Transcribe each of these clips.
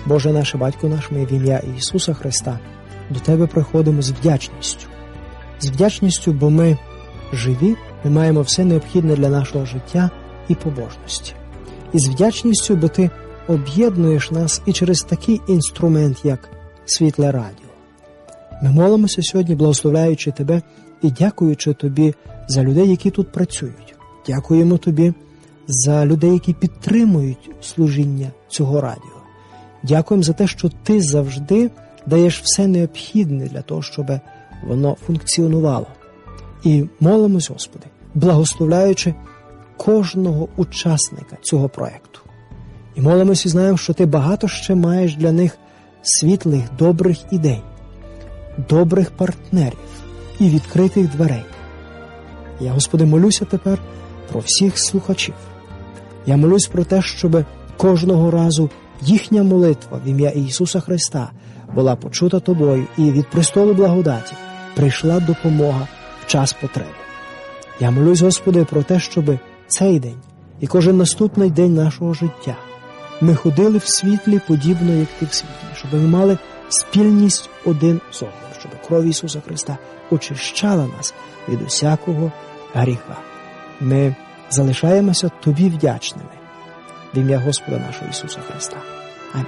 Боже наше Батько наш, ми в ім'я Ісуса Христа до Тебе приходимо з вдячністю. З вдячністю, бо ми живі, ми маємо все необхідне для нашого життя і побожності. І з вдячністю, бо Ти об'єднуєш нас і через такий інструмент, як Світле Радіо. Ми молимося сьогодні, благословляючи Тебе і дякуючи Тобі за людей, які тут працюють. Дякуємо Тобі за людей, які підтримують служіння цього радіо. Дякуємо за те, що Ти завжди даєш все необхідне для того, щоб воно функціонувало. І молимось, Господи, благословляючи кожного учасника цього проєкту. І молимось і знаємо, що Ти багато ще маєш для них світлих, добрих ідей, добрих партнерів і відкритих дверей. Я, Господи, молюся тепер про всіх слухачів. Я молюсь про те, щоб кожного разу їхня молитва в ім'я Ісуса Христа була почута Тобою і від престолу благодаті прийшла допомога в час потреби. Я молюсь, Господи, про те, щоб цей день і кожен наступний день нашого життя ми ходили в світлі подібно, як Ти в світлі, щоб ми мали спільність один з одним, щоб кров Ісуса Христа очищала нас від усякого гріха. Ми залишаємося Тобі вдячними в ім'я Господа нашого Ісуса Христа. Амінь.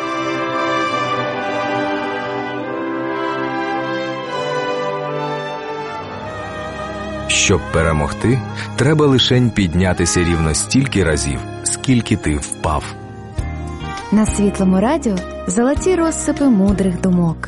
Щоб перемогти, треба лишень піднятися рівно стільки разів, скільки ти впав. На Світлому радіо золоті розсипи мудрих думок.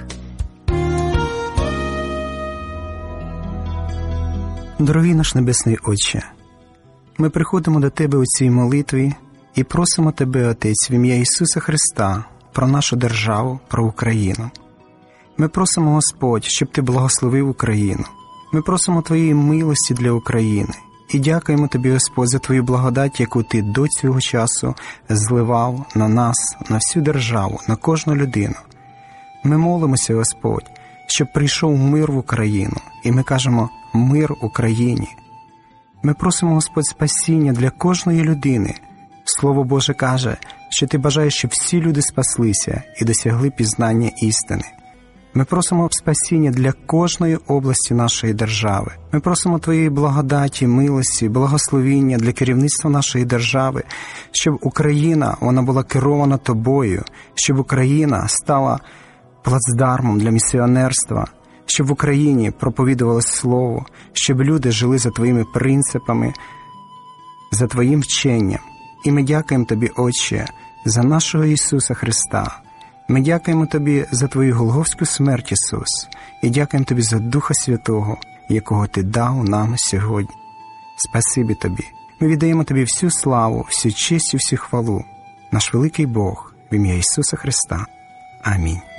Дорогий наш Небесний Отче, ми приходимо до Тебе у цій молитві і просимо Тебе, Отець, в ім'я Ісуса Христа, про нашу державу, про Україну. Ми просимо, Господь, щоб Ти благословив Україну. Ми просимо Твоєї милості для України. І дякуємо Тобі, Господь, за Твою благодать, яку Ти до цього часу зливав на нас, на всю державу, на кожну людину. Ми молимося, Господь, щоб прийшов мир в Україну. І ми кажемо «Мир Україні». Ми просимо, Господь, спасіння для кожної людини. Слово Боже каже, що Ти бажаєш, щоб всі люди спаслися і досягли пізнання істини. Ми просимо спасіння для кожної області нашої держави. Ми просимо Твоєї благодаті, милості, благословіння для керівництва нашої держави, щоб Україна, вона була керована Тобою, щоб Україна стала плацдармом для місіонерства, щоб в Україні проповідувалось Слово, щоб люди жили за Твоїми принципами, за Твоїм вченням. І ми дякуємо Тобі, Отче, за нашого Ісуса Христа. Ми дякуємо Тобі за Твою Голгофську смерть, Ісус, і дякуємо Тобі за Духа Святого, якого Ти дав нам сьогодні. Спасибі Тобі. Ми віддаємо Тобі всю славу, всю честь і всю хвалу. Наш великий Бог, в ім'я Ісуса Христа. Амінь.